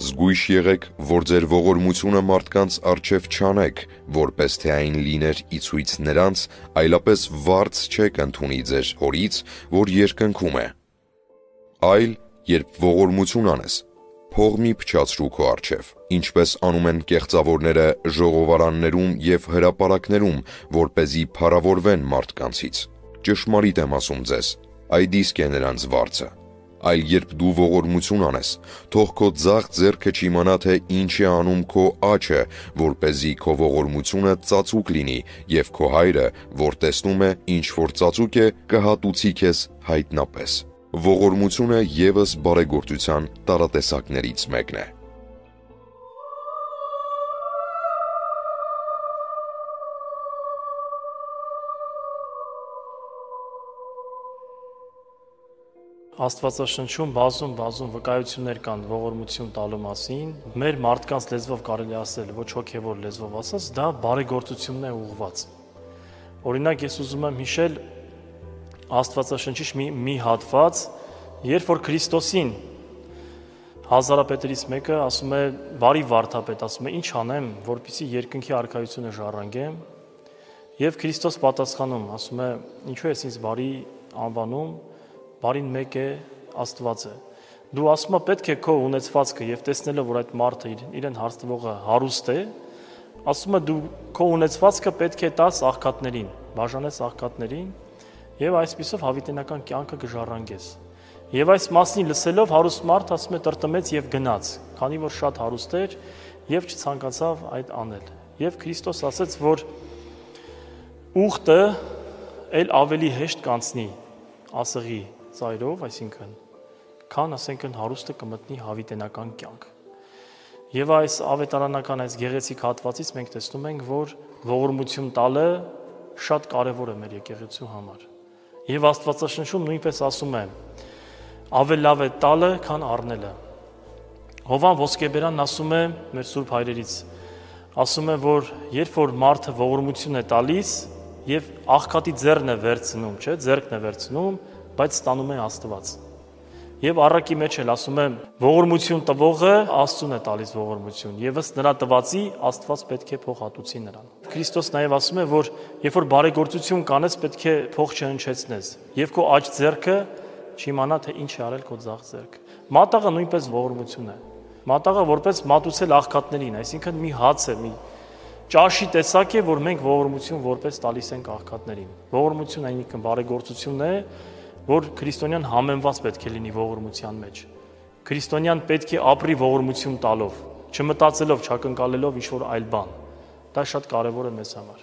Զգույշ եղեք, որ ձեր ողորմությունը մարդկանց առջև չանեք, որպես թե այն լիներ ի ցույց նրանց, այլապես վարձ չեք ընդունի ձեր Հորից, որ երկնքում է։ Այլ, երբ ողորմություն անես, փող մի փչացրու քո առջև, ինչպես անում են կեղծավորները ժողովարաններում և հրապարակներում, որպեսզի փառավորվեն մարդկանցից։ Ճշմարիտ եմ ասում ձեզ, այդ իսկ է նրանց վարձը։ Այլ երբ դու ողորմություն անես, թող քո ձախ ձեռքը չիմանա, թե ինչ է անում քո աջը, որպեսզի քո ողորմությունը ծածուկ լինի, և քո Հայրը, որ տեսնում է, ինչ որ ծածուկ է, կհատուցի քեզ հայտնապես։ Ողորմությունը ևս բարեգործության տարատեսակներից մեկն է։ Աստվածաշնչում բազում վկայություններ կան ողորմություն տալու մասին։ Մեր մարդկանց լեզվով կարելի ասել, ոչ հոգևոր լեզվով ասած, դա բարեգործությունն է ուղղված։ Օրինակ, ես ուզում եմ հիշել Աստվածաշնչից մի հատված, երբ որ Քրիստոսին հազարապետերից մեկը ասում է, բարի վարդապետ, ասում է, ինչ անեմ, որպեսզի երկնքի արքայությունը ժառանգեմ, եւ Քրիստոս պատասխանում, ասում է, ինչու ես ինձ բարի անվանում, բարին մեկ է, Աստված է։ Դու ասում ես պետք է քո ունեցվածքը եւ տեսնելով որ այդ մարդը իրեն հարստվողը հարուստ է, ասում է դու քո ունեցվածքը պետք է տաս աղքատներին, բաժանես աղքատներին եւ այսպիսով հավիտենական կյանքը կժառանգես։ Եվ այս մասին լսելով հարուստ մարդ ասում է տրտմեց եւ գնաց, քանի որ շատ հարուստ էր եւ չցանկացավ այդ անել։ Եվ Քրիստոս ասաց, որ ուխտը ել ավելի հեշտ կանցնի ասեղի ծայրով, այսինքն, քան ասենքն հարուստը կմտնի հավիտենական կյանք։ Եվ այս ավետարանական այս գեղեցիկ հատվածից մենք տեսնում ենք, որ ողորմություն տալը շատ կարևոր է մեր եկեղեցու համար։ Եվ Աստվածաշնչում նույնպես ասում է. ավել լավ է տալը, քան առնելը։ Հովան Ոսկեբերանն ասում է մեր սուրբ հայրերից, ասում է, որ երբ որ մարդը ողորմություն է տալիս եւ աղքատի ձեռն է վերցնում, չէ, ձեռքն է վերցնում, բայց ստանում է Աստված։ Եվ առակի մեջ էլ ասում է, ողորմություն տվողը Աստծուն է տալիս ողորմություն, եւ ըստ նրա տվածի Աստված պետք է փող հատուցի նրան։ Քրիստոս նաեւ ասում է, որ երբ որ բարեգործություն կանես, պետք է փող չհնչեցնես, եւ քո աջ ձեռքը չիմանա, թե ինչ է արել քո ձախ ձեռքը։ Մատաղը նույնպես ողորմություն է։ Մատաղը որպես մատուցել աղքատներին, այսինքն մի հաց է, մի ճաշի տեսակ է, որ մենք ողորմություն որպես տալիս ենք աղքատներին։ Ողորմությունը այնինքն բարեգործությունն է, որ քրիստոնյան համեմված պետք է լինի ողորմության մեջ։ Քրիստոնյան պետք է ապրի ողորմություն տալով, չմտածելով, չակնկալելով ինչ-որ այլ բան։ Դա շատ կարևոր է մեզ համար։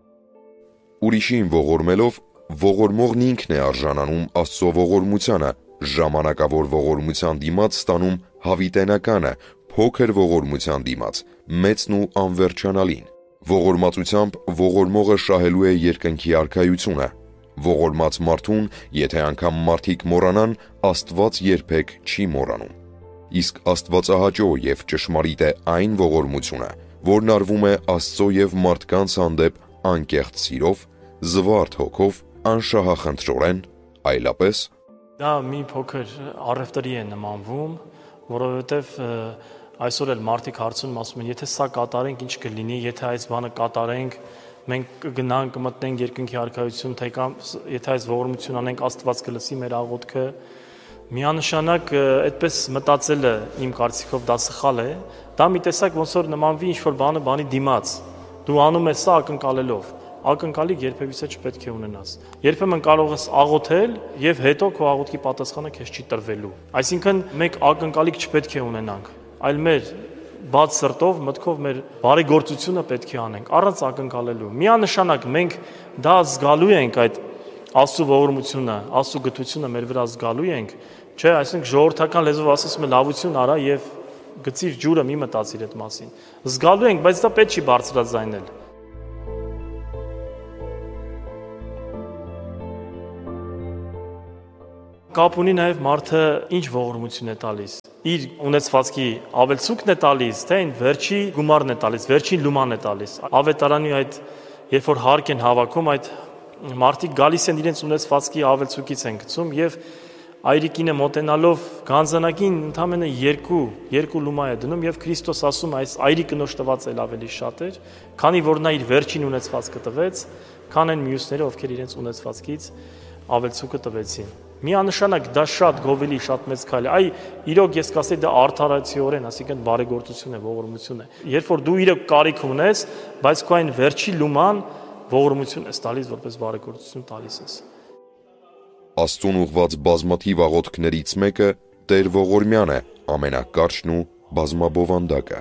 Ուրիշին ողորմելով, ողորմողն ինքն է արժանանում Աստծո ողորմությանը, ժամանակավոր ողորմության դիմաց ստանում հավիտենականը, փոքր ողորմության դիմաց մեծն ու անվերջանալին։ Ողորմածությամբ ողորմողը շահելու է երկնքի արքայությունը։ Ողորմած մարդուն, եթե անգամ մարդիկ մոռանան, Աստված երբեք չի մոռանում։ Իսկ աստվածահաճո եւ ճշմարիտ է այն ողորմությունը, որն արվում է Աստծո եւ մարդկանց հանդեպ անկեղծ սիրով, զվարթ հոգով, անշահախնդրորեն, այլապես դա մի փոքր առևտրի է նմանվում, որովհետեւ այսօր էլ մարդիկ հարցնում ասում են, եթե սա կատարենք, ինչ կլինի, եթե այս բանը կատարենք, մենք կգնանք, կմտնենք երկնքի արքայություն, թե կամ եթե այս ողորմություն անենք, Աստված կլսի մեր աղոթքը։ Միանշանակ այդպես մտածելը իմ կարծիքով դա սխալ է, դա մի տեսակ ոնց որ նմանվի ինչ-որ բանի դիմաց։ Դու անում ես սա ակնկալելով, ակնկալիք երբևիցե չպետք է ունենաս։ Երբեմն կարող ես աղոթել եւ հետո քո աղոթքի պատասխանը քեզ չի տրվելու։ Այսինքն մենք ակնկալիք չպետք է ունենանք, այլ մեր բաց սրտով, մտքով մեր բարեգործությունը պետք է անենք, առանց ակնկալելու։ Միանշանակ մենք դա զգալու ենք այդ Աստծո ողորմությունը, Աստծո գթությունը մեր վրա զգալու ենք, չէ, այսինքն ժողովրդական լեզվով ասում է լավություն արա եւ գցիր ջուրը մի մտածիր այդ մասին։ Զգալու ենք, բայց դա պետք չի բարձրաձայնել։ Կապ ունի նաև մարդը ինչ ողորմություն է տալիս։ Իր ունեցվածքի ավելցուկն է տալիս, թե այն վերջի գումարն է տալիս, վերջին լուման է տալիս։ Ավետարանի այդ երբ որ հարկ են հավաքում, այդ մարդիկ գալիս են իրենց ունեցվածքի ավելցուկից են գցում եւ այրիկինը մոտենալով գանձանակին ընդամենը երկու լումա է դնում եւ Քրիստոս ասում այս այրի կնոջ տված էլ ավելի շատ էր, քանի որ նա իր վերջին ունեցվածքը տվեց, քան այն մյուսները, ովքեր իրենց ունեցվածքից ավելցուկը տվեցին։ Միանշանակ դա շատ գովելի, շատ մեծ քայլ է։ Իրոք ես կասեի դա արդարացիորեն, այսինքն բարեգործություն է, ողորմություն է։ Երբ որ դու իրոք կարիք ունես, բայց քո այն վերջի լուման ողորմություն ես տալիս, որպես բարեգործություն տալիս ես։ Աստծուն ուղված բազմաթիվ աղոթքներից մեկը Տեր Ողորմյան է, ամենակարճն ու բազմաբովանդակը։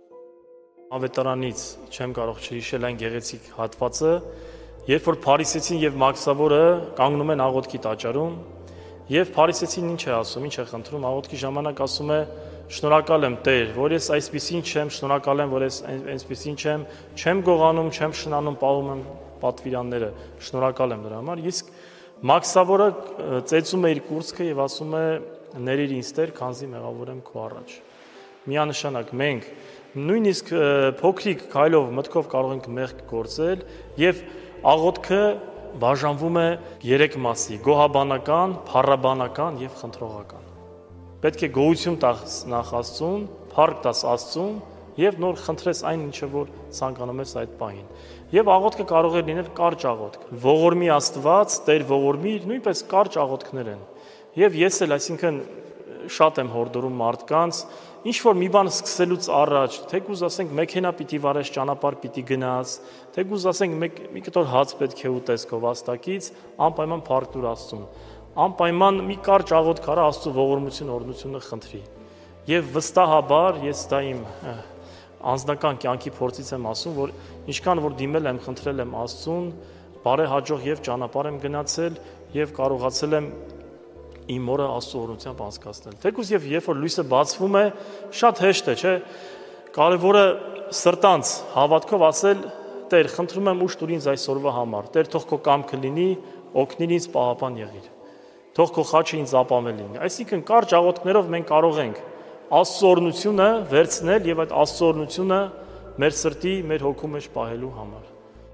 Ավետարանից չեմ կարող չհիշել այն գեղեցիկ հատվածը, երբ որ Փարիսեցին եւ Մաքսավորը կանգնում են աղոթքի տաճարում, եւ Փարիսեցին ինչ է ասում, ինչ է խնդրում, աղոթքի ժամանակ ասում է. «Շնորհակալ եմ Տեր, որ ես այսպեսին չեմ, շնորհակալ եմ, որ ես այսպեսին չեմ գողանում, չեմ շնանում, պահում եմ պատվիրանները, շնորհակալ եմ դրա համար»։ Իսկ Մաքսավորը ծեծում է իր կուրծքը եւ ասում է. «Ներիր ինձ Տեր, քանզի մեղավոր եմ քո առաջ»։ Միանշանակ մենք նույնիսկ փոքրիկ քայլով մտքով կարող ենք մեղք գործել եւ աղոթքը բաժանվում է 3 մասի՝ գոհաբանական, փառաբանական եւ խնդրողական։ Պետք է գոհություն տաս նախ Աստծուն, փառք տաս Աստծուն եւ նոր խնդրես այն ինչը որ ցանկանում ես այդ պահին։ Եվ աղոթքը կարող է լինել կարճ աղոթք։ Ողորմի Աստված, Տեր ողորմիր, նույնպես կարճ աղոթքներ են։ Եվ ես էլ, այսինքն, շատ եմ հորդորում մարդկանց, ինչ որ մի բան սկսելուց առաջ, թեկուզ ասենք մեքենա պիտի վարես, ճանապարհ պիտի գնաս, թեկուզ ասենք մի կտոր հաց պետք է ուտես քո վաստակից, անպայման փառք տուր Աստծուն։ Անպայման մի կարճ աղոթք արա Աստծո ողորմություն, օրհնությունը խնդրի։ Եվ վստահաբար ես դա իմ անձնական կյանքի փորձից եմ ասում, որ ինչքան որ դիմել եմ, խնդրել եմ Աստծուն, բարեհաջող եւ ճանապարհ եմ գնացել եւ կարողացել եմ իմ օրը Աստծո օրհնությամբ անցկացնել։ Թեկուզ եւ երբ որ լույսը բացվում է, շատ հեշտ է, չէ՞։ Կարևորը սրտանց հավատքով ասել. Տեր, խնդրում եմ ուշ տուր ինձ այսօրվա համար։ Տեր, թող քո կամքը լինի, օգնիր ինձ, պահապան եղիր։ Թող քո խաչը ինձ ապավել լինի։ Այսինքն կարճ աղոթքներով մենք կարող ենք Աստծո օրհնությունը վերցնել եւ այդ Աստծո օրհնությունը մեր սրտի, մեր հոգու մեջ պահելու համար։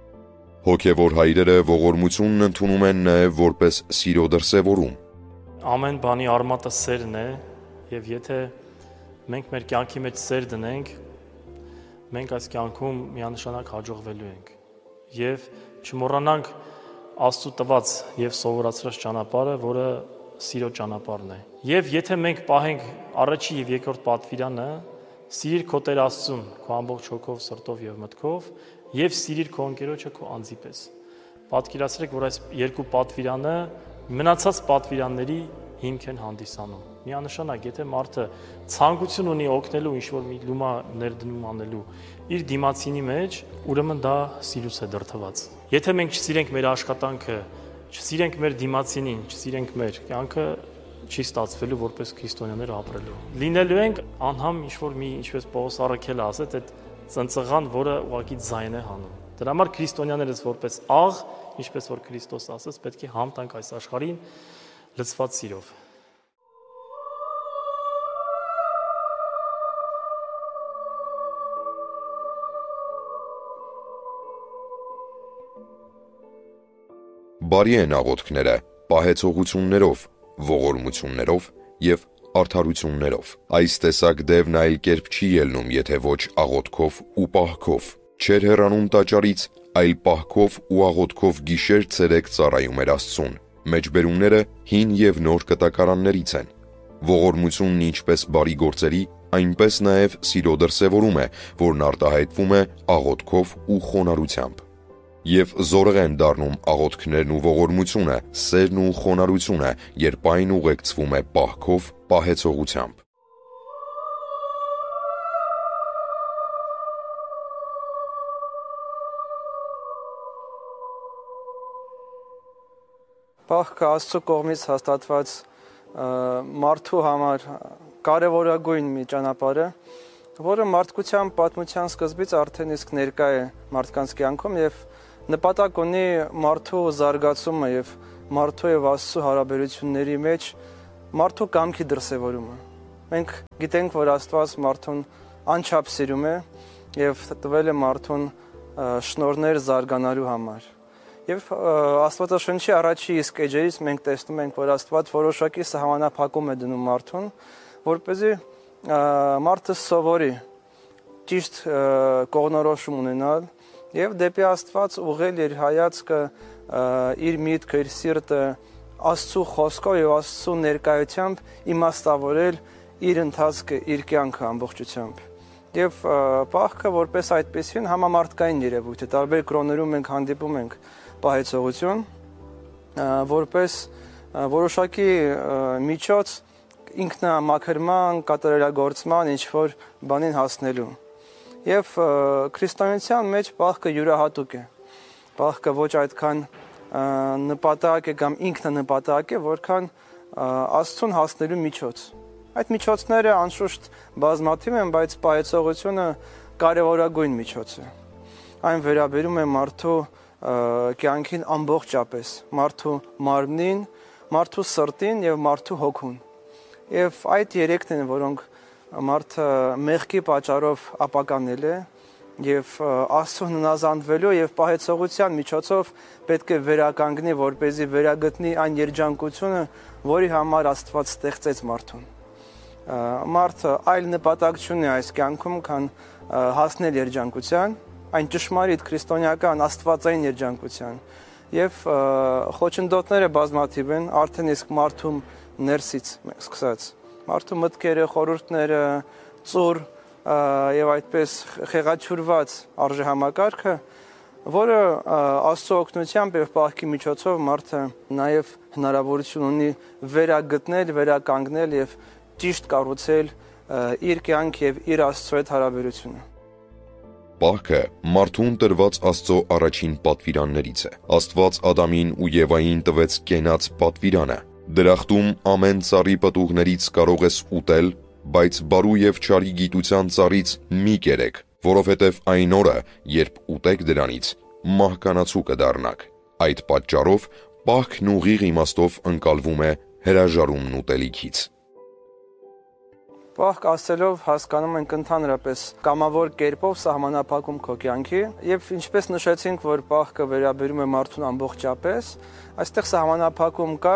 Հոգևոր հայրերը ողորմությունն ընդունում են նաեւ որպես սիրո դրսևորում։ Ամեն բանի արմատը սերն է, եւ եթե մենք մեր կյանքի մեջ սեր դնենք, մենք այս կյանքում միանշանակ հաջողվելու ենք։ Եվ չմոռանանք Աստծո տված եւ սովորացրած ճանապարհը, որը սիրո ճանապարհն է։ Եվ եթե մենք պահենք առաջի եւ երկրորդ պատվիրանը, սիրիր քո Տեր Աստծուն, քո ամբողջ հոգով, սրտով եւ մտքով, եւ սիրիր քո ընկերոջը քո անձի պես։ Պատկերացրեք, որ այս երկու պատվիրանը մնացած պատվիրանների հիմք են հանդիսանում։ Միանշանակ, եթե մարդը ցանկություն ունի օգնելու ինչ-որ մի լումա ներդնում անելու իր դիմացինի մեջ, ուրեմն դա սիրուց է դրդված։ Եթե մենք չսիրենք մեր աշխատանքը, չսիրենք մեր դիմացինին, չսիրենք մեր կյանքը, չի ստացվելու որպես քրիստոնյաներ ապրելու։ Լինելու ենք անհամ ինչ-որ մի, ինչպես Պողոս առաքելը ասեց, այդ ծնծղան, որը ուղղակի ձայն է հանում։ Դրա համար քրիստոնյաներս որպես աղ, ինչպես որ Քրիստոս ասաց, պետք է համ տանք այս աշխարհին լցված սիրով։ Բարի են աղոթքները, պահեցողություններով, ողորմություններով եւ արդարություններով։ Այս տեսակ դևն այլ կերպ չի ելնում, եթե ոչ աղոթքով ու պահքով։ Չէր հեռանում տաճարից, այլ պահքով ու աղոթքով գիշեր ցերեկ ծառայում էր Աստծուն։ Մեջբերումները հին եւ նոր կտակարաններից են։ Ողորմությունն ինչպես բարի գործերի, այնպես նաեւ սիրո դրսևորում է, որն արտահայտվում է աղոթքով ու խոնարհությամբ։ Եվ զորեղ են դառնում աղոթքներն ու ողորմությունը, սերն ու խոնարհությունը, երբ այն ուղեկցվում է պահքով, պահեցողությամբ։ Պահքը Աստծո կողմից հաստատված մարդու համար կարևորագույն մի ճանապարհ է, որը մարդկության պատմության սկզբից արդեն իսկ ներկա է մարդկանց կյանքում եւ նպատակ ունի մարդու զարգացումը եւ մարդու եւ Աստծո հարաբերությունների մեջ մարդու կամքի դրսևորումը։ Մենք գիտենք, որ Աստված մարդուն անչափ սիրում է եւ տվել է մարդուն շնորհներ զարգանալու համար։ Եվ Աստվածաշնչի առաջի իսկ էջերից մենք տեսնում ենք, որ Աստված որոշակի սահմանափակում է դնում մարդուն, որպեսզի մարդը սովորի ճիշտ կողմնորոշում ունենալ եւ դեպի Աստված ուղղել իր հայացքը, իր միտքը, իր սիրտը Աստծո խոսքով եւ Աստծո ներկայությամբ իմաստավորել իր ընթացքը, իր կյանքը ամբողջությամբ։ Եվ պահքը որպես այդպեսին համամարտկային երևույթ է, տարբեր կրոններում մենք հանդիպում ենք պահեցողություն, որպես որոշակի միջոց ինքնամաքրման, կատարելագործման ինչ-որ բանին հասնելու։ Եվ քրիստոնեության մեջ պահքը յուրահատուկ է։ Պահքը ոչ այդքան նպատակ է կամ ինքնանպատակ է, որքան Աստծուն հասնելու միջոց։ Այդ միջոցները անշուշտ բազմաթիվ են, բայց պահեցողությունը կարևորագույն միջոց է։ Այն վերաբերում է մարդու կյանքին ամբողջապես, մարդու մարմնին, մարդու սրտին եւ մարդու հոգուն։ Եվ այդ երեքն են, որոնք մարդը մեղքի պատճառով ապականել է եւ Աստծուն հնազանդվելու եւ պահեցողության միջոցով պետք է վերականգնի, որպեսզի վերագտնի այն երջանկությունը, որի համար Աստված ստեղծեց մարդուն։ Մարդը այլ նպատակ չունի այս կյանքում, քան հասնել երջանկության, այն ճշմարիտ քրիստոնեական աստվածային երջանկության։ Եվ խոչընդոտները բազմաթիվ են, արդեն իսկ մարդու ներսից սկսած։ Մարդու մտքերը, խորհուրդները, ծուր եւ այդպես խեղաթյուրված արժեհամակարգը, որը Աստծո օգնությամբ եւ պահքի միջոցով մարդը նաեւ հնարավորություն ունի վերագտնել, վերականգնել եւ ճիշտ կառուցել իր կյանք եւ իր Աստծո հետ հարաբերությունը։ Պահքը մարդուն տրված Աստծո առաջին պատվիրաններից է։ Աստված Ադամին ու Եվային տվեց կենաց պատվիրանը։ Դրախտում ամեն ծառի պտուղներից կարող ես ուտել, բայց բարու եւ չարի գիտության ծառից մի կերեք, որովհետեւ այն օրը, երբ ուտեք դրանից, մահկանացու կդառնաք։ Այդ պատճառով պահքն ուղիղ իմաստով ընկալվում է հրաժարումն ուտելիքից։ Պահք ասելով հասկանում ենք ընդհանրապես կամավոր կերպով սահմանափակում քո կյանքի եւ ինչպես նշեցինք, որ պահքը վերաբերում է մարդուն ամբողջապես, այստեղ սահմանափակում կա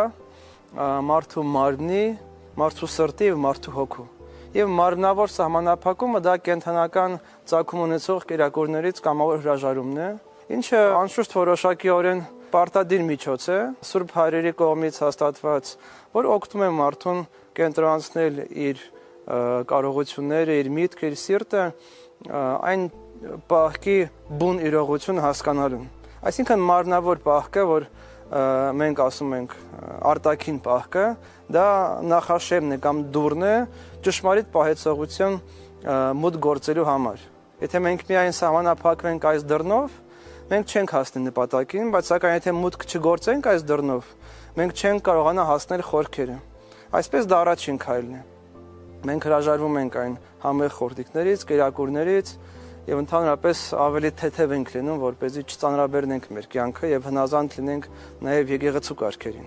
մարդու մարմնի, մարդու սրտի եւ մարդու հոգու։ Եվ մարմնավոր սահմանափակումը դա կենթանական ծագում ունեցող կերակուրներից կամավոր հրաժարումն է, ինչը անշուշտ որոշակիորեն պարտադիր միջոց է, Սուրբ Հայրերի կողմից հաստատված, որ օգնում է մարդուն կենտրոնացնել իր կարողությունները, իր միտքը, իր սիրտը այն պահքի բուն իրողություն հասկանալուն։ Այսինքն մարմնավոր պահքը, որ մենք ասում ենք արտաքին պահքը, դա նախաշեմն է կամ դուռն է ճշմարիտ պահեցողություն մուտք գործելու համար։ Եթե մենք միայն սահմանափակվենք այս դռնով, մենք չենք հասնի նպատակին, բայց սակայն եթե մուտք չգործենք այս դռնով, մենք չենք կարողանա հասնել խորքերը։ Այսպես դա առաջին քայլն է։ Մենք հրաժարվում ենք այն համեղ խորտիկներից, կերակուրներից եւ ընդհանրապես ավելի թեթև ենք լինում, որպեսզի չծանրաբեռնենք մեր կյանքը եւ հնազանդ լինենք նաեւ եկեղեցու կարգերին։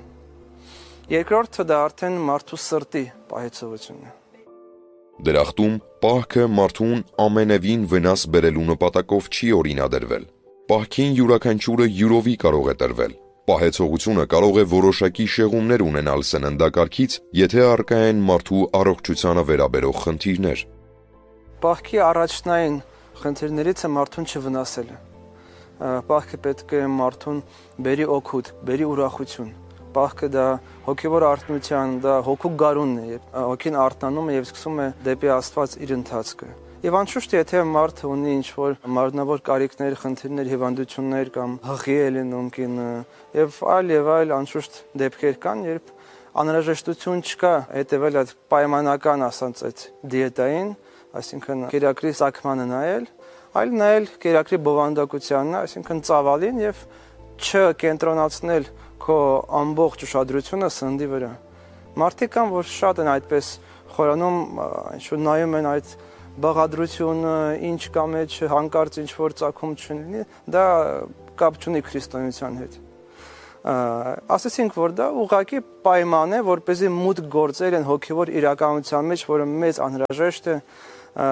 Երկրորդը դա արդեն մարդու սրտի պահեցողությունն է։ Դրախտում պահքը մարդուն ամենևին վնաս բերելու նպատակով չի օրինադրվել։ Պահքին յուրաքանչյուրը յուրովի կարող է տրվել։ Պահեցողությունը կարող է որոշակի շեղումներ ունենալ սննդակարգից, եթե առկա են մարդու առողջությանը վերաբերող խնդիրներ։ Պահքի առաջնային խնդիրներից է մարդուն չվնասելը։ Պահքը պետք է մարդուն բերի օգուտ, բերի ուրախություն։ Պահքը դա հոգևոր արթնության, դա հոգու գարունն է, հոգին արթնանում է եւ սկսում է դեպի Աստված իր ընթացքը։ Եվ անշուշտ եթե մարդը ունի ինչ-որ մարմնավոր կարիքներ, խնդիրներ, հիվանդություններ կամ հղի է լինում կինը եւ այլ անշուշտ դեպքեր կան, երբ անհրաժեշտություն չկա հետեւել այդ պայմանական ասած այդ դիետային, այսինքն կերակրի սակմանը նայել, այլ նայել կերակրի բովանդակությանն, այսինքն ծավալին եւ չկենտրոնացնել քո ամբողջ ուշադրությունը սննդի վրա։ Մարդիկ կան, որ շատ են այդպես խորանում, ինչ-որ նայում են այդ բաղադրությունը, ինչ կա մեջ, հանկարծ ինչ-որ ծագում չլինի, դա կապ չունի քրիստոնեության հետ։ Ասեցինք, որ դա ուղղակի պայման է, որպեսզի մուտք գործել են հոգևոր իրականության մեջ, որը մեծ անհրաժեշտ է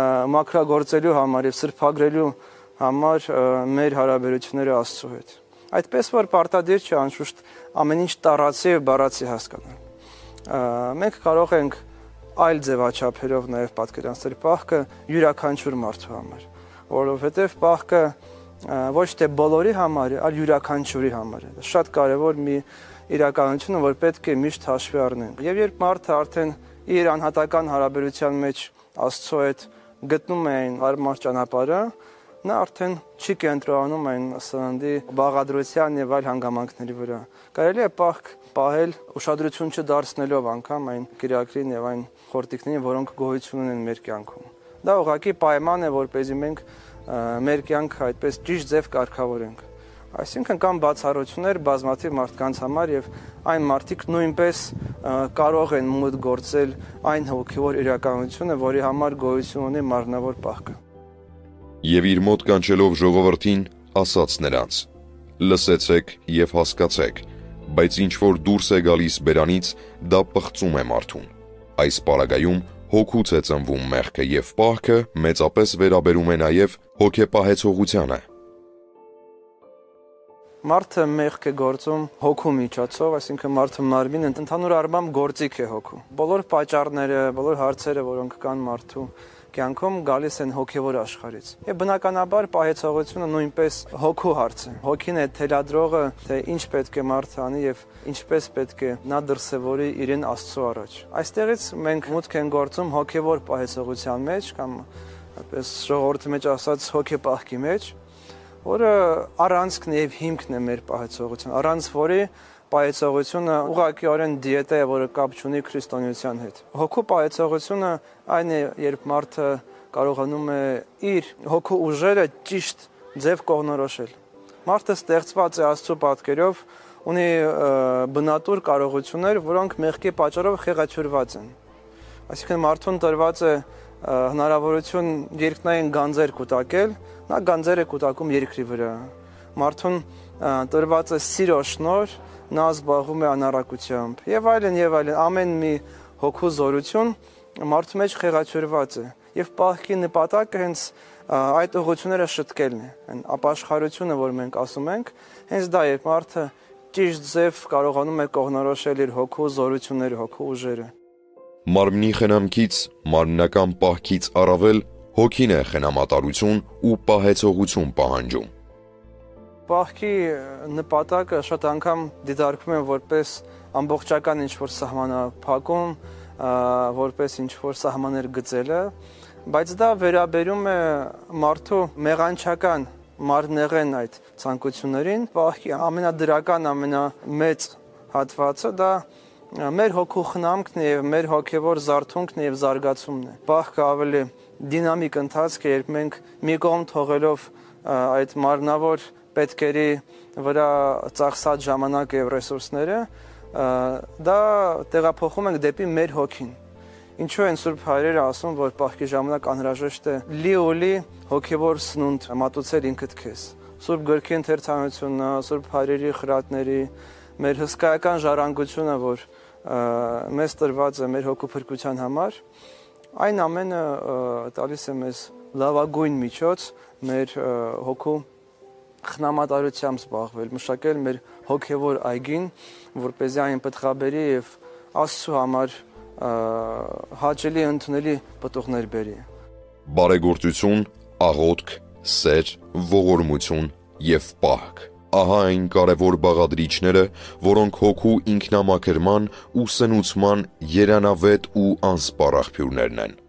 մաքրագործելու համար եւ սրբագրելու համար մեր հարաբերությունները Աստծո հետ։ Այդպես որ պարտադիր չէ անշուշտ ամեն ինչ տարածի եւ բառացի հասկանալ։ Մենք կարող ենք այլ ձևաչափերով նաեւ պատկերացնել պահքը յուրաքանչյուր մարդու համար, որովհետեւ պահքը ոչ թե բոլորի համար է, այլ յուրաքանչյուրի համար է։ Շատ կարեւոր մի իրականություն, որ պետք է միշտ հաշվի առնենք։ Եվ երբ մարդը արդեն իր անհատական հարաբերության մեջ Աստծո հետ գտնում է այն հարմար ճանապարհը, նա արդեն չի կենտրոնանում այն սննդի բաղադրության եւ այլ հանգամանքների վրա։ Կարելի է պահք պահել ուշադրություն չդարձնելով անգամ այն կիրակրին եւ այն խորտիկներին, որոնք գոյություն ունեն մեր կյանքում։ Դա ուղղակի պայման է, որպեսզի մենք մեր կյանքը այդպես ճիշտ ձև կարգավորենք։ Այսինքն կան բացառություններ բազմաթիվ մարդկանց համար եւ այն մարդիկ նույնպես կարող են մոտ գործել այն հոգեվոր իրականությունը, որի համար գոյություն ունի մարմնավոր պահքը։ Եվ իր մոտ կանչելով ժողովրդին, ասաց նրանց. «Լսեցեք եւ հասկացեք, բայց ինչ որ դուրս է գալիս բերանից, դա պղծում է մարդուն։ Այս պարագայում հոգուց է ծնվում մեղքը եւ պահքը մեծապես վերաբերում է նաեւ հոգեպահեցողությանը»։ Մարդը մեղք է գործում հոգու միջոցով, այսինքն մարդը մարմինը ընդհանուր առմամբ գործիք է հոգու։ Բոլոր պատճառները, բոլոր հարցերը, որոնք կան մարդու կյանքում, գալիս են հոգևոր աշխարհից։ Եվ բնականաբար պահեցողությունը նույնպես հոգու հարց է։ Հոգին է թելադրողը, թե ինչ պետք է մարդը անի եւ ինչպես պետք է նա դրսևորի իրեն Աստծո առաջ։ Այստեղից մենք մուտք ենք գործում հոգևոր պահեցողության մեջ կամ այսպես ժողովրդի մեջ ասած հոգեպահքի մեջ, որը առանցքն եւ հիմքն է մեր պահեցողության, առանց որի պահեցողությունը ուղղակիորեն դիետա է, որը կապ չունի քրիստոնեության հետ։ Հոգու պահեցողությունը այն է, երբ մարդը կարողանում է իր հոգու ուժերը ճիշտ ձև կողնորոշել։ Մարդը ստեղծված է Աստծո պատկերով, ունի բնատուր կարողություններ, որոնք մեղքի պատճառով խեղաթյուրված են։ Այսինքն մարդուն տրված է հնարավորություն երկնային գանձեր կուտակել, նա գանձեր է կուտակում երկրի վրա։ Մարդուն տրված է սիրո շնորհ, նա զբաղվում է անառակությամբ եւ այլն, ամեն մի հոգու զորություն մարդու մեջ խեղաթյուրված է եւ պահքի նպատակը հենց այդ ուղղությունները շտկելն է, այն ապաշխարությունը, որ մենք ասում ենք, հենց դա է, մարդը ճիշտ ձև կարողանում է կողնորոշել իր հոգու զորությունները, հոգու ուժերը։ Մարմնի խնամքից, մարմնական պահքից առավել հոգին է խնամատարություն ու պահեցողություն պահանջում։ Պահքի նպատակը շատ անգամ դիտարկվում է որպես ամբողջական ինչ-որ սահմանափակում, որպես ինչ-որ սահմաններ գծելը, բայց դա վերաբերում է մարդու մեղանչական մարմնեղեն այդ ցանկություններին։ Պահքի ամենադրական, ամենամեծ հատվածը դա մեր հոգու խնամքն է եւ մեր հոգեվոր զարթոնքն եւ զարգացումն է։ Պահքը ավելի դինամիկ ընթացք է, երբ մենք մի կողմ թողելով այդ մարմնավոր պետքերի վրա ծախսած ժամանակը եւ ռեսուրսները, դա տեղափոխում ենք դեպի մեր հոգին։ Ինչու են Սուրբ Հայրերը ասում, որ պահքի ժամանակ անհրաժեշտ է լի հոգեվոր սնունդ մատուցել ինքդ քեզ։ Սուրբ գրքի ընթերցանությունը, Սուրբ Հայրերի խրատների, մեր հսկայական ժառանգությունը, որ մեզ տրված է մեր հոգու փրկության համար, այն ամենը տալիս է մեզ լավագույն միջոց մեր հոգու խնամատարությամբ զբաղվել, մշակել մեր հոգևոր այգին, որպեսզի այն պտղաբերի եւ Աստծո համար հաճելի ընդունելի պտուղներ բերի։ Բարեգործություն, աղոթք, սեր, ողորմություն եւ պահք։ Ահա այն կարևոր բաղադրիչները, որոնք հոգու ինքնամաքրման ու սնուցման երանավետ ու անսպառ աղբյուրներն են։